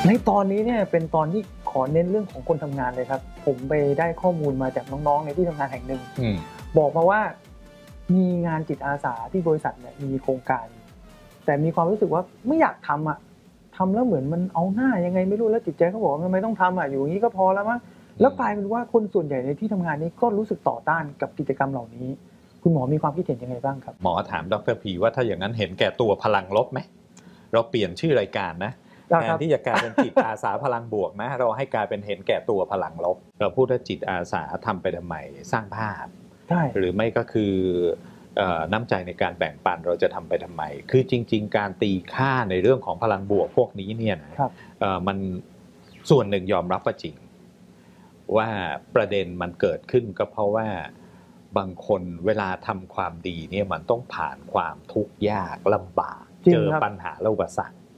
ในตอนนี้เนี่ยเป็นตอนที่ขอเน้นเรื่องของคนทำงานเลยครับผมไปได้ข้อมูลมาจากน้องๆในที่ทำงานแห่งหนึ่งบอกมาว่ามีงานจิตอาสาที่บริษัทเนี่ยมีโครงการแต่มีความรู้สึกว่าไม่อยากทำทำแล้วเหมือนมันเอาหน้ายังไงไม่รู้แล้วจิตใจเขาบอกว่าทำไมต้องทำอยู่อย่างนี้ก็พอแล้วมั้งแล้วกลายเป็นว่าคนส่วนใหญ่ในที่ทำงานนี้ก็รู้สึกต่อต้านกับกิจกรรมเหล่านี้คุณหมอมีความคิดเห็นยังไงบ้างครับหมอถามดร.พีว่าถ้าอย่างนั้นเห็นแก่ตัวพลังลบไหมเราเปลี่ยนชื่อรายการนะแทนที่จะกลายเป็นจิตอาสาพลังบวกนะเราให้กลายเป็นเห็นแก่ตัวพลังลบเราพูดว่าจิตอาสาทำไปทำไมสร้างภาพหรือไม่ก็คือน้ำใจในการแบ่งปันเราจะทำไปทำไมคือจริงๆการตีค่าในเรื่องของพลังบวกพวกนี้เนี่ยนะมันส่วนหนึ่งยอมรับว่าจริงว่าประเด็นมันเกิดขึ้นก็เพราะว่าบางคนเวลาทำความดีเนี่ยมันต้องผ่านความทุกข์ยากลำบากเจอปัญหาและอุปสรรค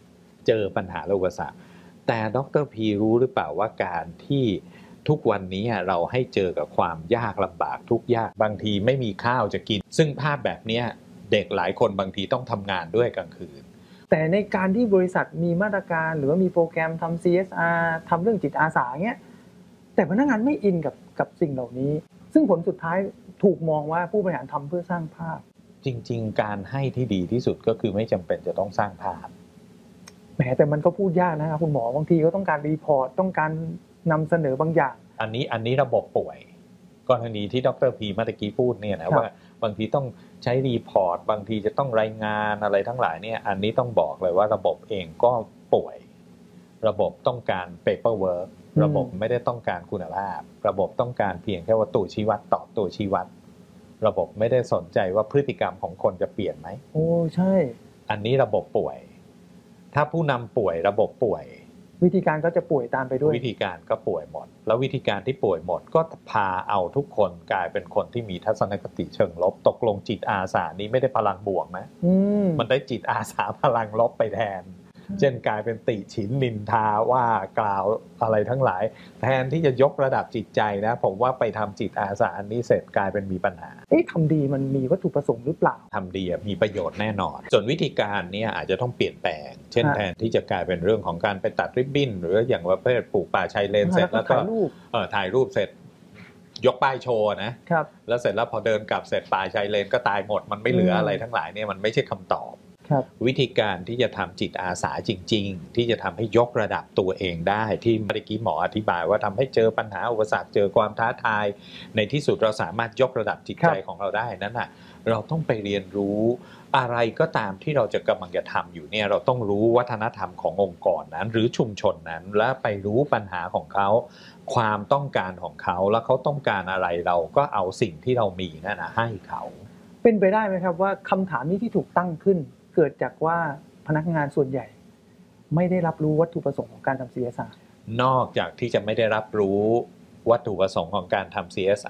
แต่ดร.พีรู้หรือเปล่าว่าการที่ทุกวันนี้เราให้เจอกับความยากลำบากทุกยากบางทีไม่มีข้าวจะกินซึ่งภาพแบบนี้เด็กหลายคนบางทีต้องทำงานด้วยกลางคืนแต่ในการที่บริษัทมีมาตรการหรือว่ามีโปรแกรมทำ CSR ทำเรื่องจิตอาสาเงี้ยแต่พนักงานไม่อินกับสิ่งเหล่านี้ซึ่งผลสุดท้ายถูกมองว่าผู้บริหารทำเพื่อสร้างภาพจริงๆการให้ที่ดีที่สุดก็คือไม่จำเป็นจะต้องสร้างภาพแหมแต่มันก็พูดยากนะครับคุณหมอบางทีก็ต้องการรีพอร์ตต้องการนำเสนอบางอย่างอันนี้ระบบป่วยกรณีที่ดร.พีเมื่อกี้พูดเนี่ยนะว่าบางทีต้องใช้รีพอร์ตบางทีจะต้องรายงานอะไรทั้งหลายเนี่ยอันนี้ต้องบอกเลยว่าระบบเองก็ป่วยระบบต้องการ paperwork ระบบไม่ได้ต้องการคุณภาพระบบต้องการเพียงแค่ว่าตัวชี้วัดตอบตัวชี้วัดระบบไม่ได้สนใจว่าพฤติกรรมของคนจะเปลี่ยนไหมโอ้ใช่อันนี้ระบบป่วยถ้าผู้นำป่วยระบบป่วยวิธีการก็จะป่วยตามไปด้วยวิธีการก็ป่วยหมดแล้ววิธีการที่ป่วยหมดก็พาเอาทุกคนกลายเป็นคนที่มีทัศนคติเชิงลบตกลงจิตอาสานี้ไม่ได้พลังบวกนะมันได้จิตอาสาพลังลบไปแทนเช่นกลายเป็นติฉินนินทาว่ากล่าวอะไรทั้งหลายแทนที่จะยกระดับจิตใจนะผมว่าไปทำจิตอาสาอันนี้เสร็จกลายเป็นมีปัญหาทำดีมันมีวัตถุประสงค์หรือเปล่าทำดีมีประโยชน์แน่นอนส่วนวิธีการเนี่ยอาจจะต้องเปลี่ยนแปลงเช่นแทนที่จะกลายเป็นเรื่องของการไปตัดริบบิ้นหรืออย่างว่าเพื่อปลูกป่าชายเลนเสร็จแล้วก็ถ่ายรูปเสร็จยกป้ายโชว์นะครับแล้วเสร็จแล้วพอเดินกลับเสร็จป่าชายเลนก็ตายหมดมันไม่เหลืออะไรทั้งหลายเนี่ยมันไม่ใช่คำตอบวิธีการที่จะทำจิตอาสาจริงๆที่จะทำให้ยกระดับตัวเองได้ที่เมื่อกี้หมออธิบายว่าทำให้เจอปัญหาอุปสรรคเจอความท้าทายในที่สุดเราสามารถยกระดับจิตใจของเราได้นั้นน่ะเราต้องไปเรียนรู้อะไรก็ตามที่เราจะกำลังจะทำอยู่เนี่ยเราต้องรู้วัฒนธรรมขององค์กรนั้นหรือชุมชนนั้นและไปรู้ปัญหาของเขาความต้องการของเขาแล้วเขาต้องการอะไรเราก็เอาสิ่งที่เรามีนั่นนะให้เขาเป็นไปได้ไหมครับว่าคำถามนี้ที่ถูกตั้งขึ้นเกิดจากว่าพนักงานส่วนใหญ่ไม่ได้รับรู้วัตถุประสงค์ของการทำ CSR นอกจากที่จะไม่ได้รับรู้วัตถุประสงค์ของการทำ CSR